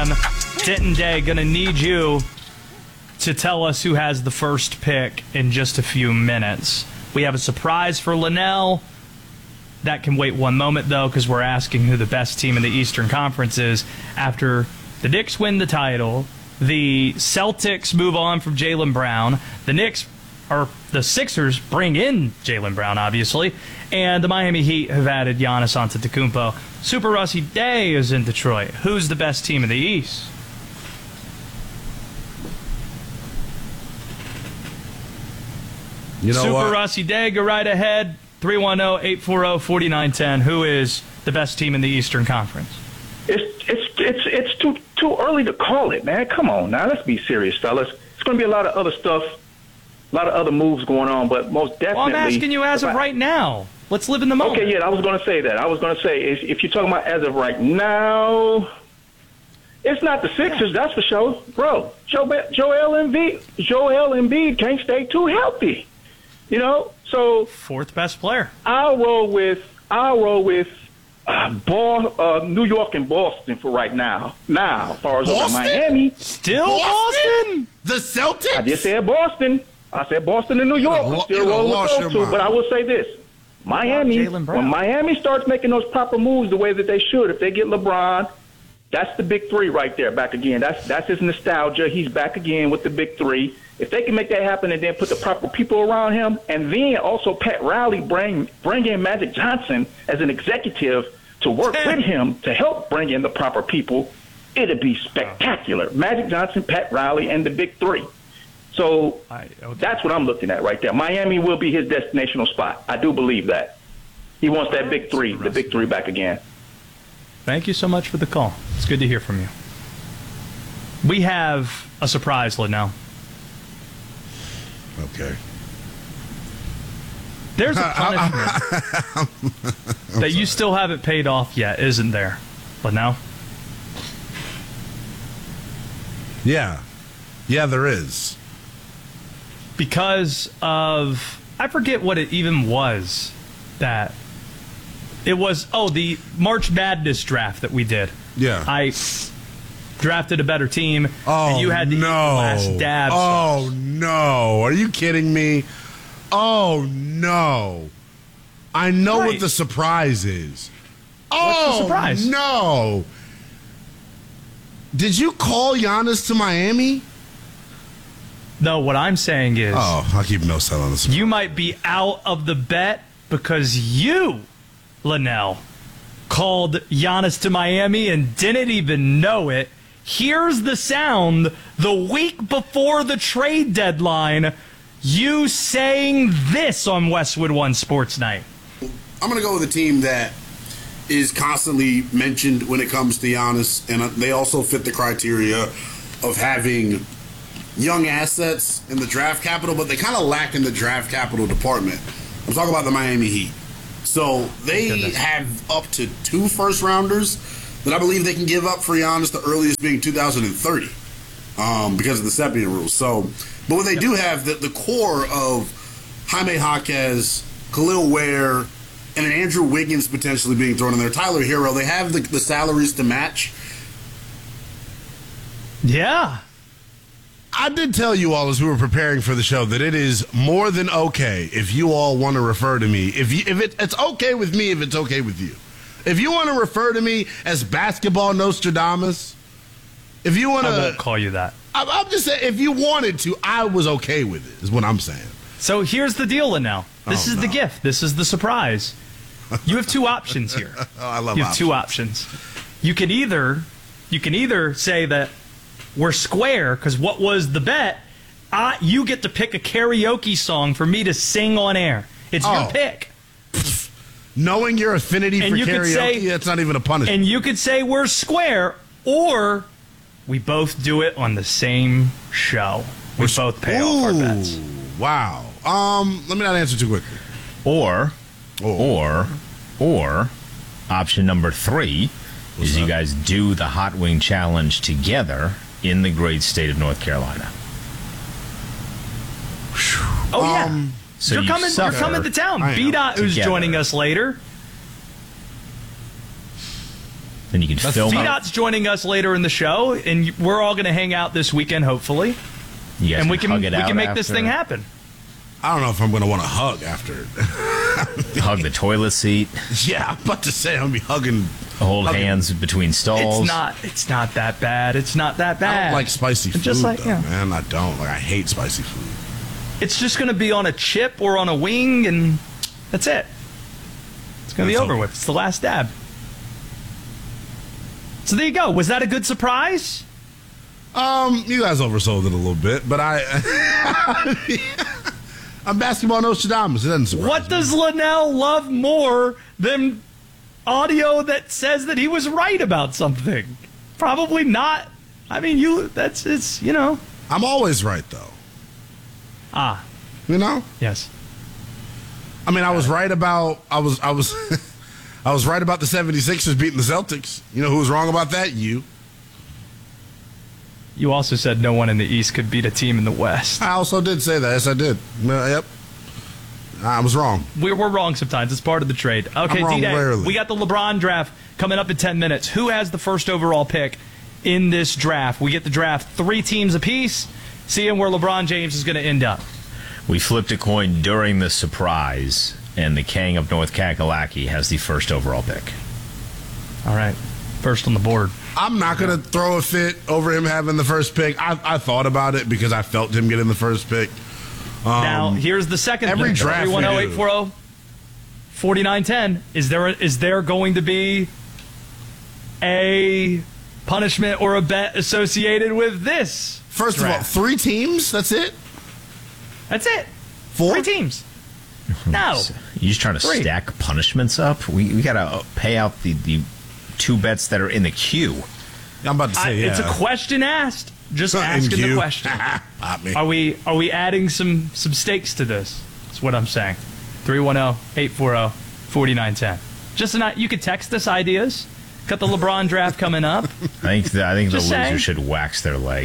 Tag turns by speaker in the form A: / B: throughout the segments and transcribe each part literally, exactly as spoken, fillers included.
A: Denton Day, going to need you to tell us who has the first pick in just a few minutes. We have a surprise for Linnell. That can wait one moment, though, because we're asking who the best team in the Eastern Conference is after the Knicks win the title. The Celtics move on from Jaylen Brown. The Knicks, or the Sixers, bring in Jaylen Brown, obviously. And the Miami Heat have added Giannis Antetokounmpo. Super Rusty Day is in Detroit. Who's the best team in the East?
B: You know
A: Super
B: what?
A: Rusty Day, go right ahead. three one zero, eight four zero, four nine one zero. Who is the best team in the Eastern Conference?
C: It's it's it's it's too too early to call it, man. Come on now, let's be serious, fellas. It's going to be a lot of other stuff, a lot of other moves going on, but most definitely.
A: Well, I'm asking you as of
C: I,
A: right now. Let's live in the moment.
C: Okay, yeah, I was going to say that. I was going to say if, if you're talking about as of right now, it's not the Sixers, yeah. That's for sure, bro. Joel Embiid, Joel Embiid can't stay too healthy, you know. So
A: fourth best player.
C: I'll roll with I'll roll with. Uh, ball, uh, New York and Boston for right now. Now, as far as over Miami.
A: Still Boston?
B: The Celtics?
C: I just said Boston. I said Boston and New York. I'm still rolling with those two. But I will say this. Miami, when Miami starts making those proper moves the way that they should, if they get LeBron, that's the big three right there, back again. That's that's his nostalgia. He's back again with the big three. If they can make that happen and then put the proper people around him, and then also Pat Riley bring bring in Magic Johnson as an executive to work with him to help bring in the proper people, it'd be spectacular. Magic Johnson, Pat Riley, and the big three. So I, okay. That's what I'm looking at right there. Miami will be his destinational spot. I do believe that. He wants that big three, the big three back again.
A: Thank you so much for the call. It's good to hear from you. We have a surprise, Linnell.
B: Okay.
A: There's a punishment that you still haven't paid off yet, isn't there, Linnell?
B: Yeah. Yeah, there is.
A: Because of, I forget what it even was that, it was, oh, the March Madness draft that we did.
B: Yeah.
A: I drafted a better team,
B: oh,
A: and you had to
B: no.
A: eat the last dab
B: Oh,
A: sauce.
B: no. Are you kidding me? Oh, no. I know
A: right.
B: what the surprise is.
A: What's
B: oh,
A: the surprise?
B: No. Did you call Giannis to Miami?
A: No, what I'm saying is...
B: Oh, I'll keep no set on this.
A: You might be out of the bet because you, Linnell, called Giannis to Miami and didn't even know it. Here's the sound the week before the trade deadline, you saying this on Westwood One Sports Night.
D: I'm going to go with a team that is constantly mentioned when it comes to Giannis, and they also fit the criteria of having young assets in the draft capital, but they kind of lack in the draft capital department. I'm talking about the Miami Heat. So they have up to two first-rounders that I believe they can give up for Giannis, the earliest being two thousand thirty um, because of the Seppian rules. So, but what they do have, the, the core of Jaime Jaquez, Khalil Ware, and an Andrew Wiggins potentially being thrown in there, Tyler Hero, they have the, the salaries to match.
A: Yeah.
B: I did tell you all as we were preparing for the show that it is more than okay if you all want to refer to me. If you, if it, it's okay with me, if it's okay with you. If you want to refer to me as Basketball Nostradamus, if you want to...
A: I won't call you that.
B: I, I'm just saying, if you wanted to, I was okay with it, is what I'm saying.
A: So here's the deal, Linnell. This
B: oh,
A: is
B: no.
A: the gift. This is the surprise. You have two options here.
B: oh, I love
A: You have
B: options.
A: two options. You can either, you can either say that we're square, because what was the bet? I, you get to pick a karaoke song for me to sing on air. It's
B: Oh.
A: your pick.
B: Knowing your affinity
A: And
B: for
A: you could
B: karaoke,
A: say-
B: that's not even a punishment.
A: And you could say we're square, or we both do it on the same show. We
B: We're-
A: both pay off our bets.
B: Ooh, wow. Um, let me not answer too quickly.
E: Or,
B: Oh.
E: or, or, option number three
B: What's
E: is
B: that?
E: you guys do the Hot Wing Challenge together in the great state of North Carolina.
A: Oh, yeah.
B: Um,
E: So
A: you're
E: you
A: coming. You're
E: suffer
A: coming to town.
B: I am.
A: B Dot, who's
E: Together.
A: joining us later.
E: Then you can
B: That's
E: film.
A: C-Dot's joining us later in the show, and we're all going to hang out this weekend, hopefully.
E: You guys
A: And we can
E: hug
A: we
E: it out
A: can make
E: after.
A: this thing happen.
B: I don't know if I'm going to want to hug after it.
E: Hug the toilet seat.
B: Yeah, I'm about to say I'm going to be hugging.
E: Hold
B: hugging.
E: hands between stalls.
A: It's not. It's not that bad. It's not that
B: I
A: bad.
B: don't like spicy food,
A: Just like,
B: though,
A: yeah.
B: man. I don't. Like, I hate spicy food.
A: It's just going to be on a chip or on a wing, and that's it. It's going to be
B: That's
A: over
B: okay.
A: with. It's the last dab. So there you go. Was that a good surprise?
B: Um, you guys oversold it a little bit, but I... I'm basketball Nostradamus. It doesn't surprise
A: What
B: me.
A: does Linnell love more than audio that says that he was right about something? Probably not. I mean, you. That's it's. You know.
B: I'm always right, though.
A: Ah.
B: You know?
A: Yes.
B: I mean, I was right about... I was... I was... I was right about the seventy-sixers beating the Celtics. You know who was wrong about that? You.
A: You also said no one in the East could beat a team in the West.
B: I also did say that. Yes, I did. Uh, yep. I was wrong.
A: We're, we're wrong sometimes. It's part of the trade. Okay,
B: I'm wrong
A: D-Day,
B: rarely.
A: we got the LeBron draft coming up in ten minutes. Who has the first overall pick in this draft? We get the draft three teams apiece, seeing where LeBron James is going to end up.
E: We flipped a coin during the surprise, and the King of North Kakalaki has the first overall pick.
A: All right. First on the board.
B: I'm not going to throw a fit over him having the first pick. I, I thought about it because I felt him getting the first pick. Um,
A: Now, here's the second
B: every
A: thing.
B: draft we
A: three one zero,
B: do.
A: eight four zero, four nine one zero. Is there, a, is there going to be a punishment or a bet associated with this?
B: First
A: draft?
B: of all, three teams? That's it?
A: That's it.
B: Four?
A: Three teams. No.
E: You just trying to
A: Three.
E: stack punishments up? We we got to pay out the, the two bets that are in the queue.
B: I'm about to
A: I,
B: say, yeah.
A: It's a question asked. Just
B: In
A: asking
B: queue.
A: the question.
B: Pop me.
A: Are we are we adding some some stakes to this? That's what I'm saying. three one zero, eight four zero, four nine one zero. Just not. You could text us ideas. Got the LeBron draft coming up.
E: I think the, I think the
A: Just
E: loser
A: saying.
E: should wax their leg.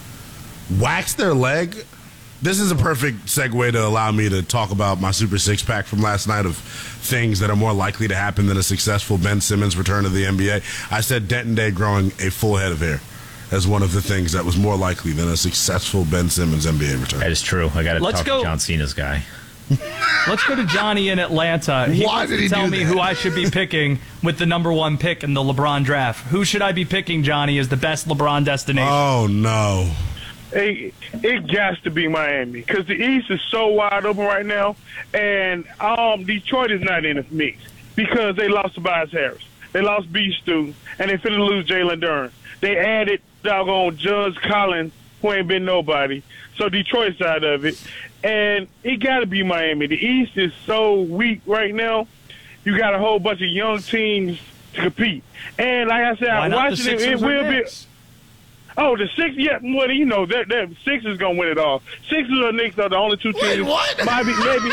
B: Wax their leg? This is a perfect segue to allow me to talk about my Super Six Pack from last night of things that are more likely to happen than a successful Ben Simmons return to the N B A. I said Denton Day growing a full head of hair as one of the things that was more likely than a successful Ben Simmons N B A return.
E: That is true. I got to
A: Let's
E: talk
A: go-
E: to John Cena's guy.
A: Let's go to Johnny in Atlanta. He
B: Why
A: wants
B: did
A: to
B: he
A: tell
B: do
A: me
B: that?
A: who I should be picking with the number one pick in the LeBron draft. Who should I be picking, Johnny, as the best LeBron destination?
B: Oh, no.
F: It, it has to be Miami because the East is so wide open right now, and um, Detroit is not in the mix because they lost Tobias Harris, they lost B. Stu, and they finna lose Jalen Duren. They added doggone Judge Collins, who ain't been nobody. So Detroit side of it, and it got to be Miami. The East is so weak right now. You got a whole bunch of young teams to compete, and like I said,
A: Why
F: I'm
A: not the
F: watching it. It
A: Sixers or
F: will be.
A: Knicks?
F: Oh, the six, yeah, well, you know, that that six is gonna win it all. Sixers or Knicks are the only two teams.
B: Wait, what?
F: Maybe, maybe.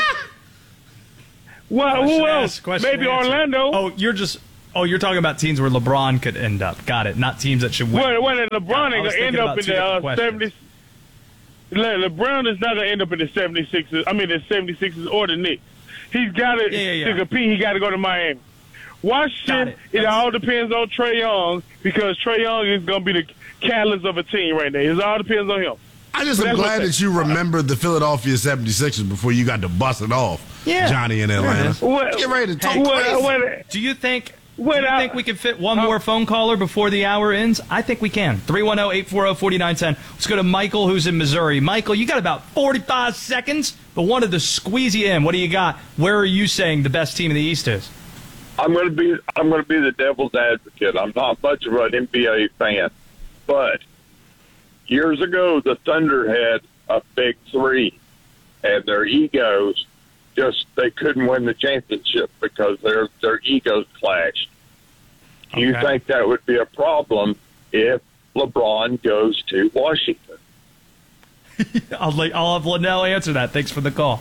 F: Well,
A: Question
F: who else?
A: asked, question
F: Maybe
A: answered.
F: Orlando.
A: Oh, you're just. Oh, you're talking about teams where LeBron could end up. Got it. Not teams that should win.
F: Well, well, LeBron
A: I
F: ain't
A: was
F: gonna end
A: thinking
F: up
A: about
F: in
A: two
F: the
A: different
F: uh,
A: questions.
F: seventy. Le- LeBron is not gonna end up in the seventy-sixers. I mean, the seventy-sixers or the Knicks. He's got to
A: Yeah, yeah, yeah.
F: to compete. He got to go to Miami.
A: Got
F: Washington,
A: it.
F: it,
A: That's-
F: all depends on Trae Young because Trae Young is gonna be the catalyst of a team right now. It all depends on him.
B: I just
F: But
B: am
F: that's
B: glad
F: what-
B: that you remembered the Philadelphia seventy-sixers before you got to bust it off,
A: Yeah.
B: Johnny in
A: There it
B: Atlanta.
A: is.
F: Well,
B: Get ready to talk
F: well,
B: crazy.
F: well,
A: Do you think? Do
F: Well,
A: you
F: I-
A: think we can fit one
F: uh,
A: more phone caller before the hour ends? I think we can. three one zero, eight four zero, four nine one zero. Let's go to Michael, who's in Missouri. Michael, you got about forty-five seconds, but wanted to squeeze you in. What do you got? Where are you saying the best team in the East is?
G: I'm going to be I'm going to be the devil's advocate. I'm not much of an N B A fan, but years ago the Thunder had a big three, and their egos just they couldn't win the championship because their their egos clashed. Do you
A: Okay.
G: think that would be a problem if LeBron goes to Washington?
A: I'll, let- I'll have Linnell answer that. Thanks for the call.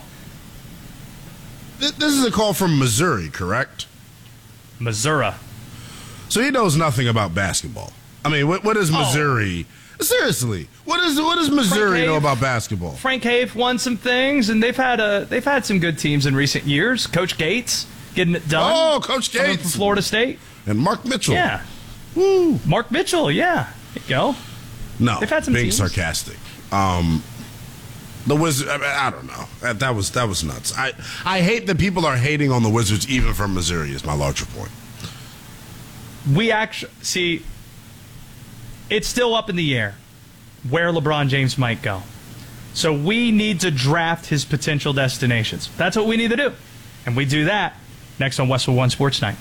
B: Th- This is a call from Missouri, correct?
A: Missouri.
B: So he knows nothing about basketball. I mean, what, what does
A: Oh.
B: Missouri... Seriously, what, is, what does Missouri
A: Frank
B: know
A: Haith.
B: about basketball?
A: Frank Haith won some things, and they've had a they've had some good teams in recent years. Coach Gates getting it done.
B: Oh, Coach
A: coming from
B: Gates.
A: Florida State.
B: And Mark Mitchell.
A: Yeah.
B: Woo.
A: Mark Mitchell, yeah. There you go.
B: No,
A: They've had some
B: being
A: teams.
B: sarcastic. Um, the Wizards, I, mean, I don't know. That, that was that was nuts. I, I hate that people are hating on the Wizards even from Missouri is my larger point.
A: We actually, see, it's still up in the air where LeBron James might go. So we need to draft his potential destinations. That's what we need to do. And we do that next on Westwood One Sports Night.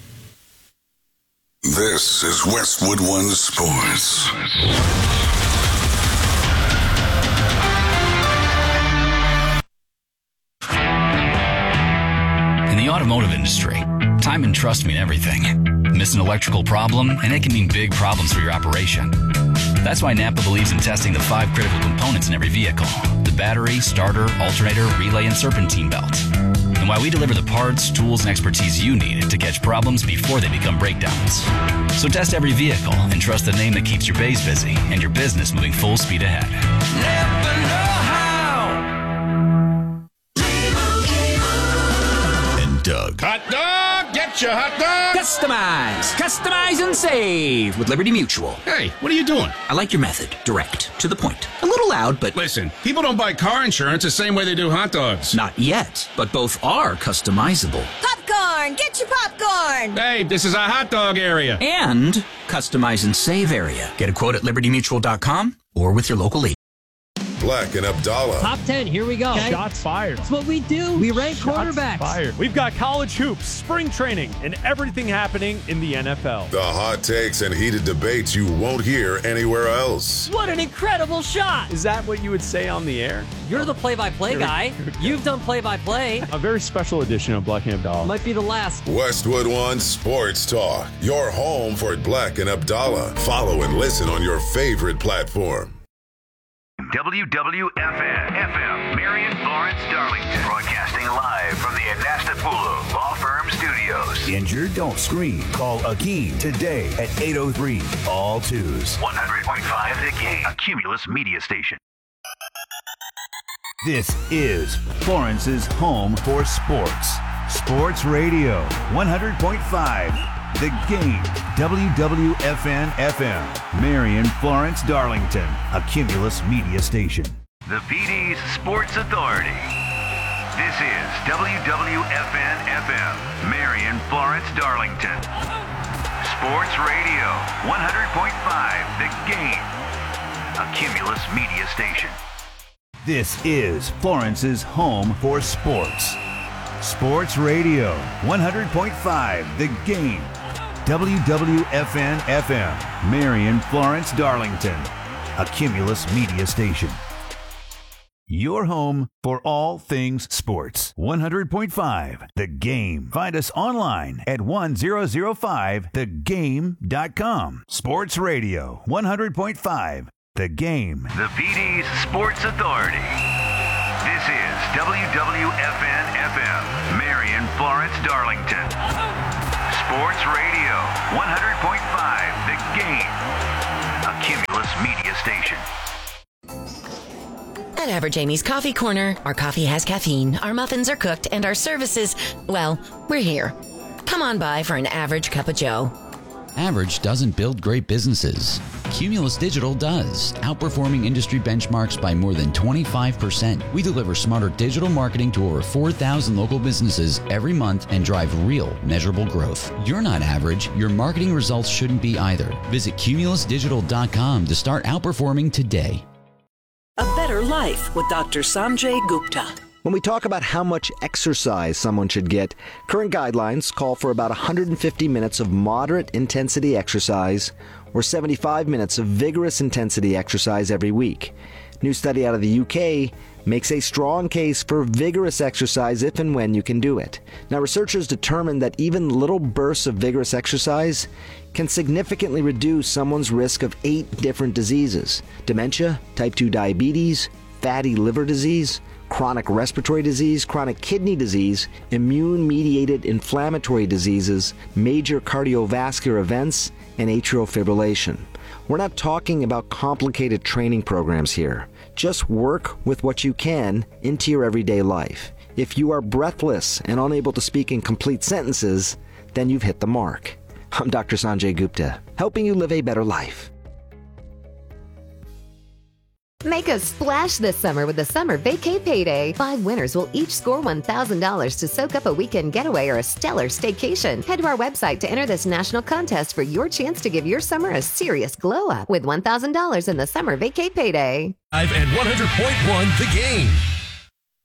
H: This is Westwood One Sports.
I: In the automotive industry, time and trust mean everything. Miss an electrical problem, and it can mean big problems for your operation. That's why Napa believes in testing the five critical components in every vehicle: the battery, starter, alternator, relay, and serpentine belt. And why we deliver the parts, tools, and expertise you need to catch problems before they become breakdowns. So test every vehicle and trust the name that keeps your bays busy and your business moving full speed ahead. Never know how.
H: And Doug.
J: Hot dog! Get your hot dog!
K: Customize! Customize and save with Liberty Mutual.
J: Hey, what are you doing?
K: I like your method. Direct. To the point. A little loud, but...
J: Listen, people don't buy car insurance the same way they do hot dogs.
K: Not yet, but both are customizable.
L: Popcorn! Get your popcorn!
J: Hey, this is a hot dog area.
K: And customize and save area. Get a quote at liberty mutual dot com or with your local agent.
H: Black and Abdallah.
M: Top ten, here we go. Okay.
N: Shots fired.
M: That's what we do. We rank
N: Shots
M: quarterbacks.
N: Fired. We've got college hoops, spring training, and everything happening in the N F L.
H: The hot takes and heated debates you won't hear anywhere else.
M: What an incredible shot.
N: Is that what you would say on the air?
M: You're the play-by-play guy. You've done play-by-play.
N: A very special edition of Black and Abdallah.
M: Might be the last.
H: Westwood One Sports Talk. Your home for Black and Abdallah. Follow and listen on your favorite platform.
O: W W F N F M, Marion, Florence, Darlington. Broadcasting live from the Anastapulu Law Firm Studios.
P: Injured? Don't scream. Call Akeem today at eight oh three, all twos.
O: one hundred point five The Game, a Cumulus media station.
P: This is Florence's home for sports. Sports Radio, one hundred point five. The Game, W W F N F M, Marion, Florence, Darlington, a Cumulus media station.
O: The P D's Sports Authority. This is W W F N F M, Marion, Florence, Darlington. Sports Radio, one hundred point five The Game, a Cumulus media station.
P: This is Florence's home for sports. Sports Radio, one hundred point five The Game, W W F N F M, Marion, Florence, Darlington, a Cumulus media station. Your home for all things sports. one hundred point five The Game. Find us online at one thousand five the game dot com. Sports Radio, one hundred point five The Game.
O: The P D's Sports Authority. This is W W F N F M, Marion, Florence, Darlington. Sports Radio, one hundred point five The Game, a Cumulus media station.
Q: At Average Amy's Coffee Corner, our coffee has caffeine, our muffins are cooked, and our services, well, we're here. Come on by for an average cup of joe.
R: Average doesn't build great businesses. Cumulus Digital does, outperforming industry benchmarks by more than twenty-five percent. We deliver smarter digital marketing to over four thousand local businesses every month and drive real, measurable growth. You're not average. Your marketing results shouldn't be either. Visit cumulus digital dot com to start outperforming today.
S: A better life with Doctor Sanjay Gupta.
T: When we talk about how much exercise someone should get, current guidelines call for about one hundred fifty minutes of moderate intensity exercise or seventy-five minutes of vigorous intensity exercise every week. New study out of the U K makes a strong case for vigorous exercise if and when you can do it. Now, researchers determined that even little bursts of vigorous exercise can significantly reduce someone's risk of eight different diseases: dementia, type two diabetes, fatty liver disease, chronic respiratory disease, chronic kidney disease, immune-mediated inflammatory diseases, major cardiovascular events, and atrial fibrillation. We're not talking about complicated training programs here. Just work with what you can into your everyday life. If you are breathless and unable to speak in complete sentences, then you've hit the mark. I'm Doctor Sanjay Gupta, helping you live a better life.
U: Make a splash this summer with the Summer Vacay Payday. Five winners will each score one thousand dollars to soak up a weekend getaway or a stellar staycation. Head to our website to enter this national contest for your chance to give your summer a serious glow up with one thousand dollars in the Summer Vacay Payday.
V: Live and one hundred point one The Game.